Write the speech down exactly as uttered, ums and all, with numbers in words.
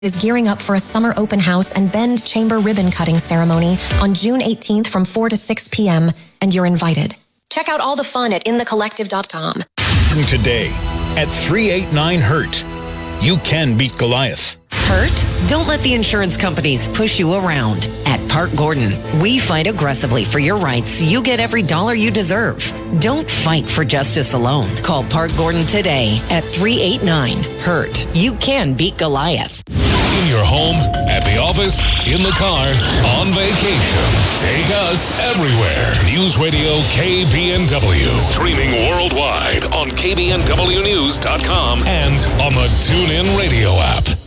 is gearing up for a summer open house and Bend Chamber ribbon cutting ceremony on June eighteenth from four to six p.m., and you're invited. Check out all the fun at in the collective dot com. Today at three eighty-nine Hurt. You can beat Goliath. Hurt? Don't let the insurance companies push you around. At Park Gordon, we fight aggressively for your rights so you get every dollar you deserve. Don't fight for justice alone. Call Park Gordon today at three eight nine Hurt. You can beat Goliath. In your home, at the office, in the car, on vacation. Take us everywhere. News Radio K B N W. Streaming worldwide on K B N W news dot com and on the TuneIn Radio app.